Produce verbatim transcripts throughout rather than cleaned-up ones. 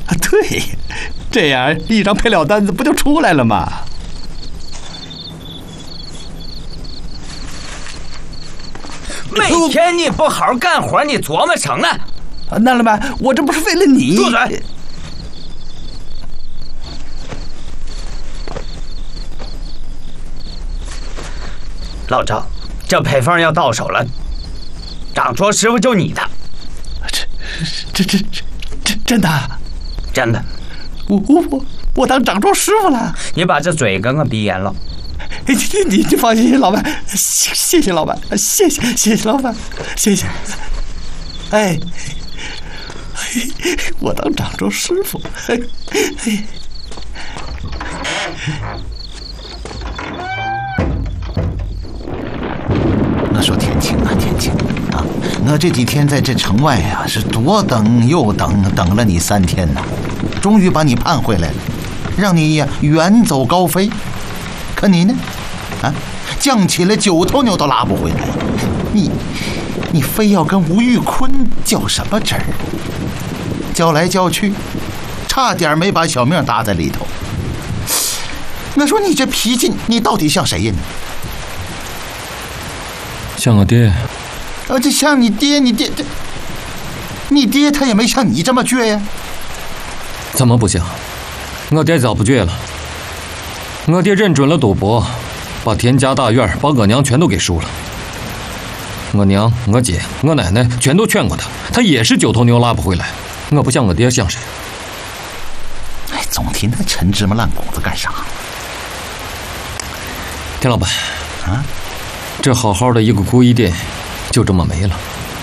对，这样一张赔了单子不就出来了吗？ 每天你不好好干活，你琢磨成呢？ 那老板，我这不是为了你。 住嘴！老赵，这配方要到手了，掌桌师傅就你的。 这这这这真的？ 真的。 我我我我当掌桌师傅了。 你把这嘴跟个鼻炎了。 你你你放心，老板，谢谢谢老板，谢谢谢谢老板，谢谢。哎，我当掌桌师傅。哎哎。 我说天晴啊，天晴啊！我这几天在这城外呀、啊，是左等右等，等了你三天呐，终于把你盼回来了，让你呀远走高飞。可你呢？啊，犟起来九头牛都拉不回来。你，你非要跟吴玉坤较什么真儿？较来较去，差点没把小命搭在里头。我说你这脾气，你到底像谁呀你？ 像我爹。 呃，这像你爹，你爹这，你爹他也没像你这么倔呀。 怎么不像？我爹早不倔了。我爹认准了赌博，把田家大院、把我娘全都给输了。我娘、我姐、我奶奶全都劝过他，他也是九头牛拉不回来。我不像我爹，像谁？ 哎，总提那陈芝麻烂谷子干啥？ 田老板， 啊， 这好好的一个孤衣店，就这么没了。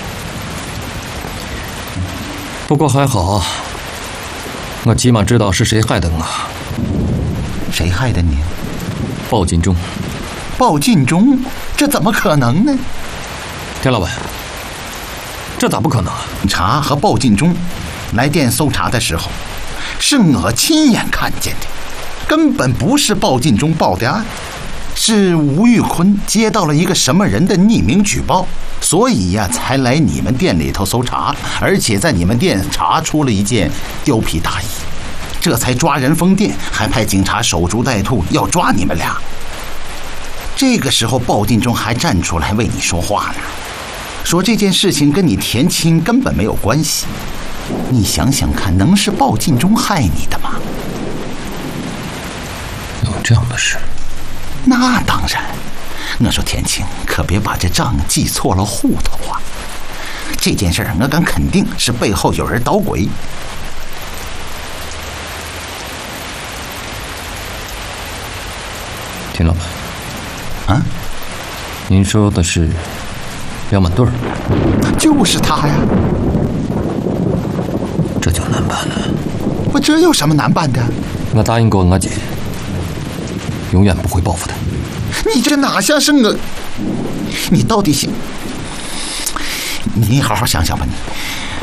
不过还好，我起码知道是谁害的我。 谁害的你？ 鲍进忠。 鲍进忠？这怎么可能呢？ 田老板，这咋不可能啊？ 查和鲍进忠来店搜查的时候，是我亲眼看见的，根本不是鲍进忠报的案，是吴玉坤接到了一个什么人的匿名举报，所以呀，才来你们店里头搜查，而且在你们店查出了一件貂皮大衣。这才抓人封店，还派警察守株待兔，要抓你们俩。这个时候，鲍进忠还站出来为你说话呢，说这件事情跟你田青根本没有关系。你想想看，能是鲍进忠害你的吗？ 有这样的事？ 那当然。我说田青，可别把这账记错了户头啊！这件事我敢肯定是背后有人捣鬼。 田老板， 啊， 您说的是梁满对儿？ 就是他呀。 这就难办了。 我这有什么难办的？ 我答应过我姐，永远不会报复他。 你这哪像是我？你到底想？你好好想想吧你。